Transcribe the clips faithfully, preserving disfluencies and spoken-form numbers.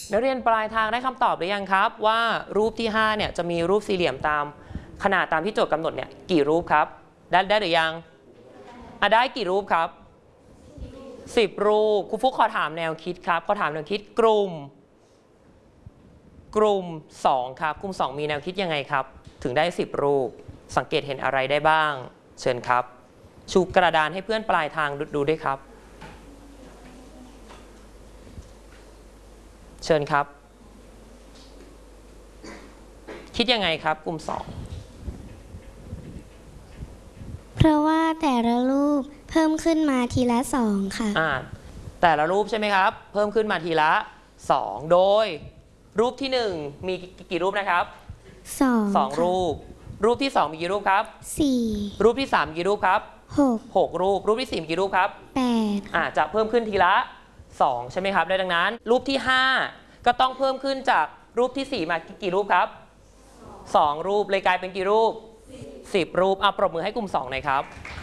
นักเรียนปลายทางได้คำตอบหรือยังครับว่ารูปที่ห้าเนี่ยจะมีรูปสี่เหลี่ยมตามขนาดตามที่โจทย์กำหนดเนี่ยกี่รูปครับได้ได้หรือยังอ่ะได้กี่รูปครับสิบรูปครูฟุกขอถามแนวคิดครับขอถามแนวคิดกลุ่มกลุ่มสองครับกลุ่มสองมีแนวคิดยังไงครับถึงได้สิบรูปสังเกตเห็นอะไรได้บ้างเชิญครับชูกระดานให้เพื่อนปลายทางดูด้วยครับเชิญครับคิดยังไงครับกลุ่มสองเพราะว่าแต่ละรูปเพิ่มขึ้นมาทีละสองค่ะอ่าแต่ละรูปใช่ไหมครับเพิ่มขึ้นมาทีละสองโดยรูปที่หนึ่งมีกี่รูปนะครับสองสองรูปรูปที่สองมีกี่รูปครับสี่รูปที่สามมีกี่รูปครับหกหกรูปรูปที่สี่มีกี่รูปครับแปดอ่าจะเพิ่มขึ้นทีละสองใช่ไหมครับดังนั้นรูปที่ห้าก็ต้องเพิ่มขึ้นจากรูปที่สี่มากี่รูปครับสองรูปเลยกลายเป็นกี่รูปสิบรูปอ่ะปรบมือให้กลุ่มสองหน่อยครับ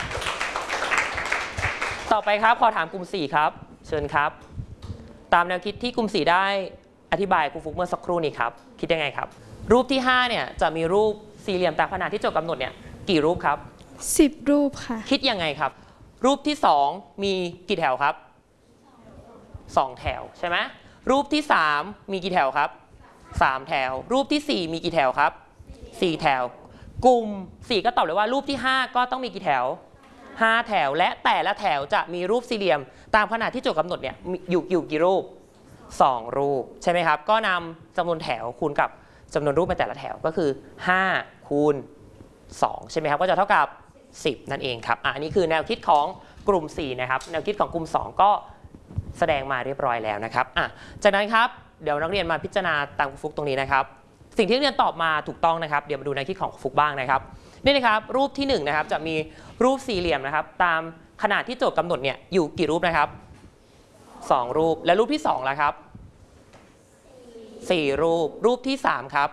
ต่อไปครับขอถามกลุ่มสี่ครับเชิญครับตามแนวคิดที่กลุ่มสี่ได้อธิบายครูฟุกเมื่อสักครู่นี้ครับคิดยังไงครับรูปที่ห้าเนี่ยจะมีรูปสี่เหลี่ยมตามขนาดที่โจทย์กำหนดเนี่ยกี่รูปครับสิบรูปค่ะคิดยังไงครับรูปที่สองมีกี่แถวครับสองแถวใช่ไหมรูปที่สามมีกี่แถวครับสามแถวรูปที่สี่มีกี่แถวครับสี่แถวกลุ่มสี่ก็ตอบเลยว่ารูปที่ห้าก็ต้องมีกี่แถวห้าแถวและแต่ละแถวจะมีรูปสี่เหลี่ยมตามขนาดที่โจทย์กำหนดเนี่ยอยู่อยู่กี่รูปสองรูปใช่ไหมครับก็นำจำนวนแถวคูณกับจำนวนรูปในแต่ละแถวก็คือห้าคูณสองใช่ไหมครับก็จะเท่ากับสิบนั่นเองครับ อ, อันนี้คือแนวคิดของกลุ่มสี่นะครับแนวคิดของกลุ่มสองก็แสดงมาเรียบร้อยแล้วนะครับอ่ะจากนั้นครับเดี๋ยวนักเรียนมาพิจารณาตามฟุกตรงนี้นะครับสิ่งที่นักเรียนตอบมาถูกต้องนะครับเดี๋ยวมาดูแนวคิดของฟุกบ้างนะครับนี่นะครับรูปที่หนึ่งนะครับจะมีรูปสี่เหลี่ยมนะครับตามขนาดที่โจทย์กำหนดเนี่ยอยู่กี่รูปนะครับสองรูปและรูปที่สองล่ะครับสี่รูปรูปที่สามครับ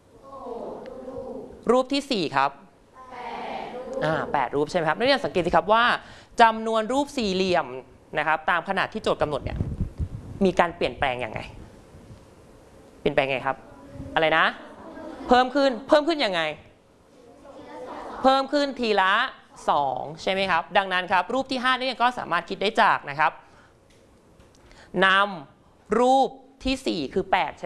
รูปที่สี่ครับอ่าแปดรูปใช่ไหมครับนักเรียนสังเกตสิครับว่าจำนวนรูปสี่เหลี่ยมนะครับตามขนาดที่โจทย์กำหนดเนี่ยมีการเปลี่ยนแปลงยังไงเปลี่ยนแปลงไงครับอะไรนะเพิ่มขึ้นเพิ่มขึ้นยังไงเพิ่มขึ้นทีละสองใช่ไหมครับดังนั้นครับรูปที่ห้านี่ก็สามารถคิดได้จากนะครับนำรูปที่สี่คือแปด